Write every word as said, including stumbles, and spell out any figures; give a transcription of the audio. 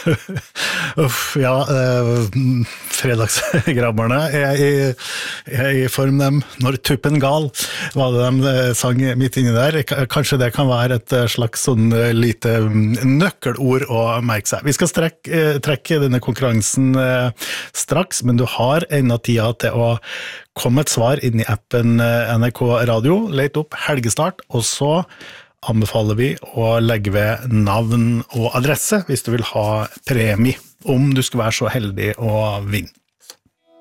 Uff, ja, eh, fredagsgrabberne er i, er i form dem. Når tuppen gal, var det de eh, sang midt inni der. K- Kanskje det kan være et eh, slags sånn eh, lite mm, nøkkelord å merke seg. Vi skal strekke, eh, trekke denne konkurransen eh, straks, men du har enda tida til å komme et svar inn i appen eh, N R K Radio, let opp helgestart, og så anbefaler vi å legge ved navn og adresse hvis du vil ha premie, om du skal være så heldig å vinne.